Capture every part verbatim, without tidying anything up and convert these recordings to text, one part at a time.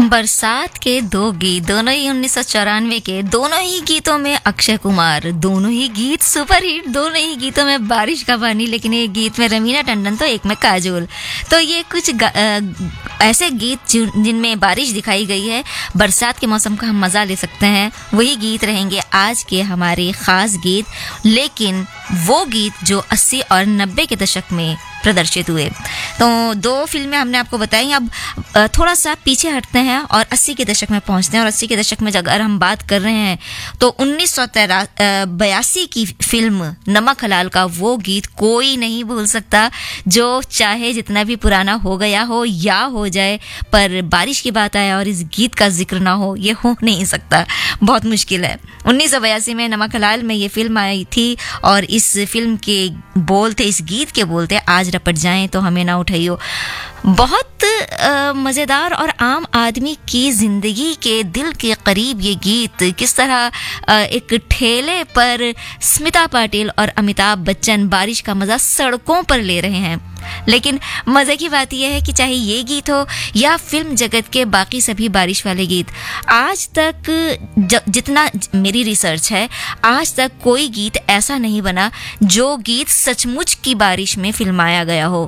बरसात के दो गीत, दोनों ही उन्नीस सौ चौरानवे के, दोनों ही गीतों में अक्षय कुमार, दोनों ही गीत सुपरहिट, दोनों ही गीतों में बारिश का पानी, लेकिन एक गीत में रवीना टंडन तो एक में काजोल। तो ये कुछ आ, ऐसे गीत जिनमें बारिश दिखाई गई है, बरसात के मौसम का हम मज़ा ले सकते हैं, वही गीत रहेंगे आज के हमारे ख़ास गीत। लेकिन वो गीत जो अस्सी और नब्बे के दशक में प्रदर्शित हुए। तो दो फिल्में हमने आपको बताई। अब थोड़ा सा पीछे हटते हैं और अस्सी के दशक में पहुंचते हैं। और अस्सी के दशक में अगर हम बात कर रहे हैं तो उन्नीस सौ बयासी की फिल्म नमक हलाल का वो गीत कोई नहीं भूल सकता, जो चाहे जितना भी पुराना हो गया हो या हो जाए, पर बारिश की बात आए और इस गीत का जिक्र ना हो, ये हो नहीं सकता, बहुत मुश्किल है। उन्नीस सौ बयासी में नमक हलाल में ये फिल्म आई थी और इस फिल्म के बोल थे, इस गीत के बोल थे, आज रपट जाएं तो हमें ना उठाइयो। बहुत मज़ेदार और आम आदमी की ज़िंदगी के दिल के करीब ये गीत, किस तरह आ, एक ठेले पर स्मिता पाटिल और अमिताभ बच्चन बारिश का मज़ा सड़कों पर ले रहे हैं। लेकिन मज़े की बात यह है कि चाहे ये गीत हो या फिल्म जगत के बाकी सभी बारिश वाले गीत, आज तक ज, जितना मेरी रिसर्च है, आज तक कोई गीत ऐसा नहीं बना जो गीत सचमुच की बारिश में फिल्माया गया हो।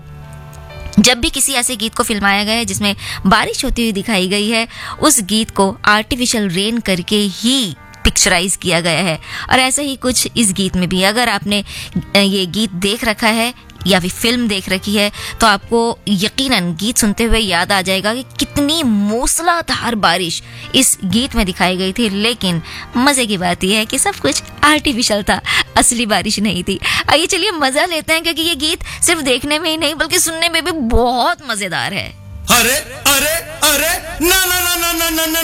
जब भी किसी ऐसे गीत को फिल्माया गया है जिसमें बारिश होती हुई दिखाई गई है, उस गीत को आर्टिफिशियल रेन करके ही पिक्चराइज किया गया है। और ऐसा ही कुछ इस गीत में भी। अगर आपने ये गीत देख रखा है या फिर फिल्म देख रखी है तो आपको यकीनन गीत सुनते हुए याद आ जाएगा कि कितनी मूसलाधार बारिश इस गीत में दिखाई गई थी। लेकिन मज़े की बात यह है कि सब कुछ आर्टिफिशियल था, असली बारिश नहीं थी। आइए चलिए मज़ा लेते हैं, क्योंकि ये गीत सिर्फ देखने में ही नहीं बल्कि सुनने में भी बहुत मज़ेदार है। अरे अरे अरे ना ना ना ना ना ना